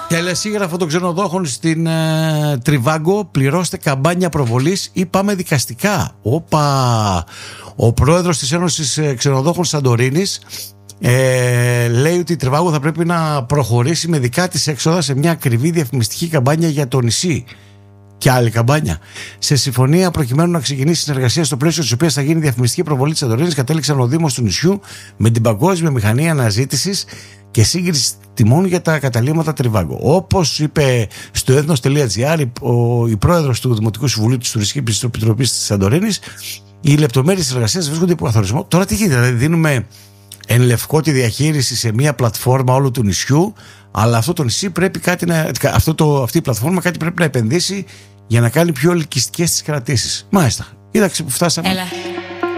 Τελεσίγραφο των ξενοδόχων στην Τριβάγκο. Πληρώστε καμπάνια προβολής ή πάμε δικαστικά. Όπα. Ο πρόεδρος της Ένωσης Ξενοδόχων Σαντορίνης λέει ότι η Τριβάγκο θα πρέπει να προχωρήσει με δικά της έξοδα σε μια ακριβή διαφημιστική καμπάνια για το νησί. Και άλλη καμπάνια. Σε συμφωνία προκειμένου να ξεκινήσει συνεργασία στο πλαίσιο της οποίας θα γίνει διαφημιστική προβολή της Σαντορίνης, κατέληξαν ο Δήμος του νησιού με την Παγκόσμια Μηχανή Αναζήτησης και σύγκριση τιμών για τα καταλύματα Τριβάγκο. Όπως είπε στο ethnos.gr η πρόεδρος του Δημοτικού Συμβουλίου της Τουριστικής Επιτροπής της Σαντορίνης, οι λεπτομέρειες της εργασίας βρίσκονται υπό καθορισμό. Τώρα τι γίνεται, δηλαδή δίνουμε εν λευκό τη διαχείριση σε μια πλατφόρμα όλου του νησιού, αλλά αυτό το νησί πρέπει κάτι να, αυτή η πλατφόρμα κάτι πρέπει να επενδύσει για να κάνει πιο ελκυστικές τις κρατήσεις. Μάλιστα, κοίταξε που φτάσαμε. Έλα.